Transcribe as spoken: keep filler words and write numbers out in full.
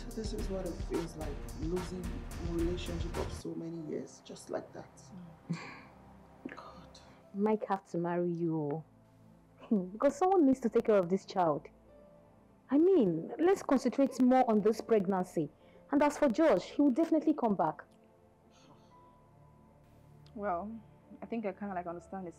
So this is what it feels like, losing a relationship of so many years, just like that. God. Mike have to marry you. Because someone needs to take care of this child. I mean, let's concentrate more on this pregnancy. And as for Josh, he will definitely come back. Well, I think I kind of like understand his